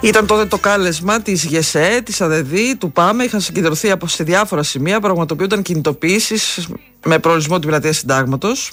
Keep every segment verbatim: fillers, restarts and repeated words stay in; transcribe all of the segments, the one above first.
Ήταν τότε το κάλεσμα της ΓΕΣΕ, της ΑΔΕΔΗ, του ΠΑΜΕ. Είχαν συγκεντρωθεί από σε διάφορα σημεία, πραγματοποιούνταν κινητοποιήσεις με προορισμό την πλατεία Συντάγματος.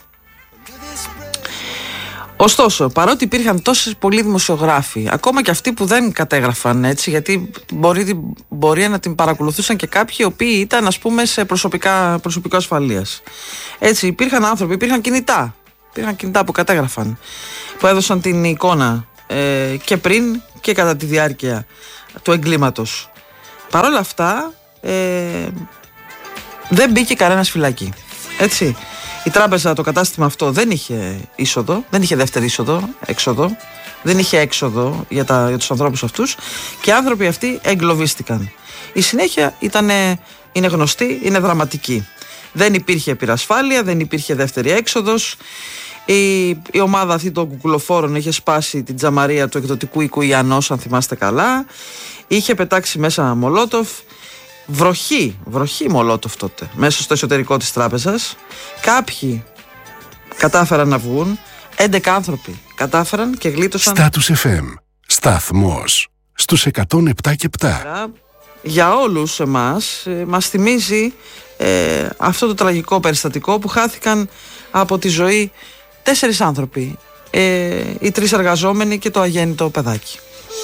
Ωστόσο, παρότι υπήρχαν τόσοι πολλοί δημοσιογράφοι, ακόμα και αυτοί που δεν κατέγραφαν έτσι, γιατί μπορεί, μπορεί να την παρακολουθούσαν και κάποιοι οι οποίοι ήταν, ας πούμε, σε προσωπικά, προσωπικό ασφαλείας. Έτσι, υπήρχαν άνθρωποι, υπήρχαν κινητά. Υπήρχαν κινητά που κατέγραφαν, που έδωσαν την εικόνα ε, και πριν και κατά τη διάρκεια του εγκλήματος. Παρ' όλα αυτά, ε, δεν μπήκε κανένας φυλακή. Έτσι. Η τράπεζα, το κατάστημα αυτό δεν είχε είσοδο, δεν είχε δεύτερη είσοδο, έξοδο, δεν είχε έξοδο για, τα, για τους ανθρώπους αυτούς και οι άνθρωποι αυτοί εγκλωβίστηκαν. Η συνέχεια ήτανε, είναι γνωστή, είναι δραματική. Δεν υπήρχε πυρασφάλεια, δεν υπήρχε δεύτερη έξοδος. Η, η ομάδα αυτή των κουκουλοφόρων είχε σπάσει την τζαμαρία του εκδοτικού οίκου Ιαννός, αν θυμάστε καλά. Είχε πετάξει μέσα μολότοφ. Βροχή, βροχή μολότοφ τότε, μέσα στο εσωτερικό της τράπεζας. Κάποιοι κατάφεραν να βγουν, έντεκα άνθρωποι κατάφεραν και γλίτωσαν. Στάτους εφ εμ, σταθμός στους εκατόν επτά και επτά. Για όλους εμάς, ε, μας θυμίζει ε, αυτό το τραγικό περιστατικό που χάθηκαν από τη ζωή τέσσερις άνθρωποι, ε, οι τρεις εργαζόμενοι και το αγέννητο παιδάκι.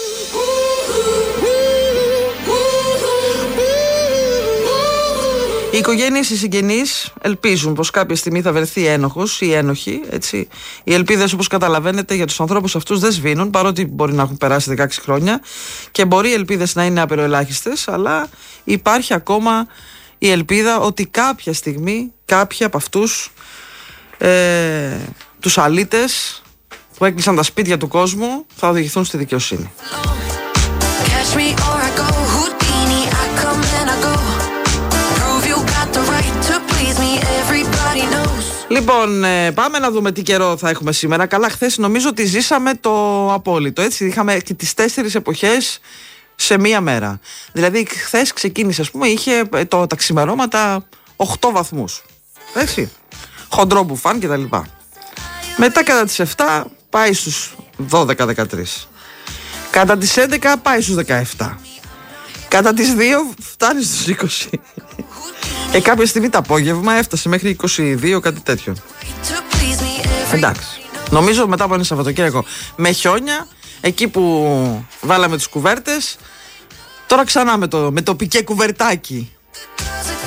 Οι οικογένειες, οι συγγενείς ελπίζουν πως κάποια στιγμή θα βρεθεί ένοχος ή ένοχοι. Έτσι. Οι ελπίδες, όπως καταλαβαίνετε, για τους ανθρώπους αυτούς δεν σβήνουν, παρότι μπορεί να έχουν περάσει δεκαέξι χρόνια και μπορεί οι ελπίδες να είναι απειροελάχιστες, αλλά υπάρχει ακόμα η ελπίδα ότι κάποια στιγμή κάποιοι από αυτούς ε, τους αλήτες που έκλεισαν τα σπίτια του κόσμου θα οδηγηθούν στη δικαιοσύνη. Λοιπόν, ε, πάμε να δούμε τι καιρό θα έχουμε σήμερα. Καλά, χθες νομίζω ότι ζήσαμε το απόλυτο. Έτσι, είχαμε και τις τέσσερις εποχές σε μία μέρα. Δηλαδή, χθες ξεκίνησε, ας πούμε, είχε το, τα ξημερώματα οκτώ βαθμούς. Έτσι. Χοντρό μπουφάν κτλ. Μετά, κατά τις επτά, πάει στους δώδεκα δεκατρία. Κατά τις έντεκα, πάει στους δεκαεπτά. Κατά τις δύο, φτάνει στους είκοσι. Ε, κάποια στιγμή το απόγευμα έφτασε μέχρι είκοσι δύο, κάτι τέτοιο. Εντάξει. Νομίζω μετά από ένα Σαββατοκύριακο με χιόνια, εκεί που βάλαμε τις κουβέρτες, τώρα ξανά με το, με το πικέ κουβερτάκι.